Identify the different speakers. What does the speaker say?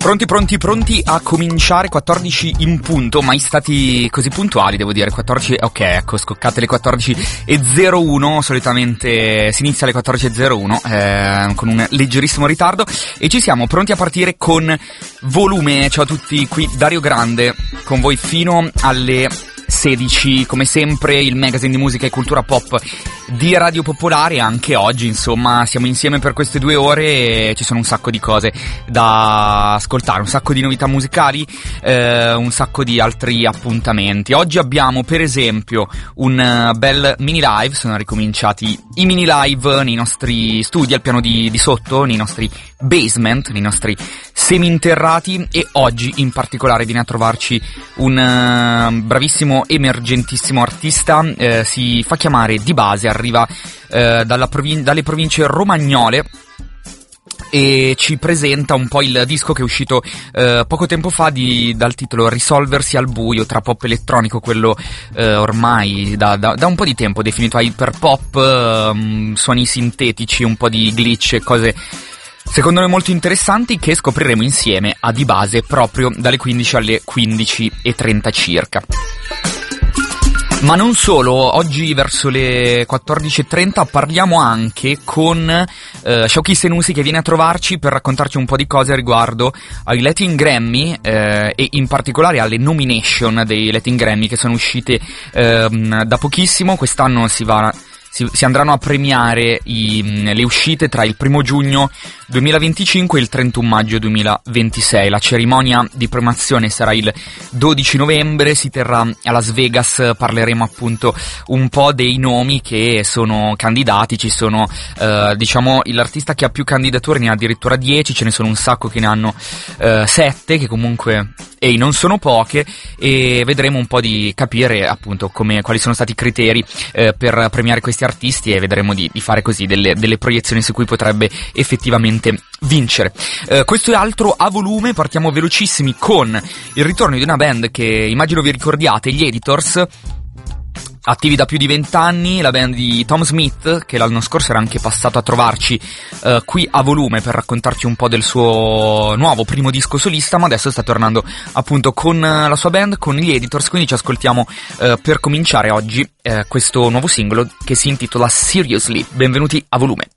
Speaker 1: Pronti a cominciare, 14 in punto, mai stati così puntuali, devo dire, 14, ok, ecco, scoccate le 14:01, solitamente si inizia alle 14:01, con un leggerissimo ritardo, e ci siamo pronti a partire con volume. Ciao a tutti, qui Dario Grande, con voi fino alle 16, come sempre il magazine di musica e cultura pop di Radio Popolare. Anche oggi, insomma, siamo insieme per queste 2 ore e ci sono un sacco di cose da ascoltare, un sacco di novità musicali, un sacco di altri appuntamenti. Oggi abbiamo per esempio un bel mini live, sono ricominciati i mini live nei nostri studi al piano di sotto, nei nostri basement, nei nostri seminterrati, e oggi in particolare viene a trovarci un bravissimo, emergentissimo artista, si fa chiamare Di Base, arriva dalle province romagnole e ci presenta un po' il disco che è uscito poco tempo fa dal titolo Risolversi al buio, tra pop elettronico, quello ormai da un po' di tempo definito hyperpop, suoni sintetici, un po' di glitch e cose secondo me molto interessanti che scopriremo insieme a Di Base proprio dalle 15 alle 15:30 circa. Ma non solo, oggi verso le 14:30 parliamo anche con Shauki Senussi, che viene a trovarci per raccontarci un po' di cose riguardo ai Latin Grammy, e in particolare alle nomination dei Latin Grammy che sono uscite da pochissimo. Quest'anno si andranno a premiare le uscite tra il 1 giugno 2025 e il 31 maggio 2026. La cerimonia di premiazione sarà il 12 novembre, si terrà a Las Vegas. Parleremo appunto un po' dei nomi che sono candidati. Ci sono, diciamo, l'artista che ha più candidature ne ha addirittura 10, ce ne sono un sacco che ne hanno 7, che comunque non sono poche, e vedremo un po' di capire appunto quali sono stati i criteri per premiare questi artisti, e vedremo di fare così delle proiezioni su cui potrebbe effettivamente vincere. Questo è altro a volume. Partiamo velocissimi con il ritorno di una band che immagino vi ricordiate, gli Editors, attivi da più di 20 anni, la band di Tom Smith, che l'anno scorso era anche passato a trovarci qui a volume per raccontarci un po' del suo nuovo primo disco solista, ma adesso sta tornando appunto con la sua band, con gli Editors. Quindi ci ascoltiamo per cominciare oggi questo nuovo singolo che si intitola Seriously. Benvenuti a volume.